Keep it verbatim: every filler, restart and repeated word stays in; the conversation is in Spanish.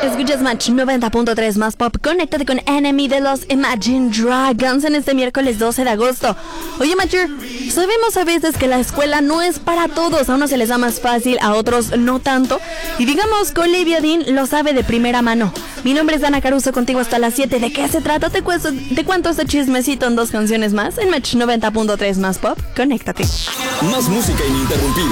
Escuchas Match noventa punto tres más pop. Conéctate con Enemy de los Imagine Dragons en este miércoles doce de agosto. Oye, Matcher, sabemos a veces que la escuela no es para todos. A unos se les da más fácil, a otros no tanto. Y digamos que Olivia Dean lo sabe de primera mano. Mi nombre es Dana Caruso, contigo hasta las siete. ¿De qué se trata? Te, cuento, te cuento este chismecito en dos canciones más en Match noventa punto tres más pop. Conéctate. Más música ininterrumpida.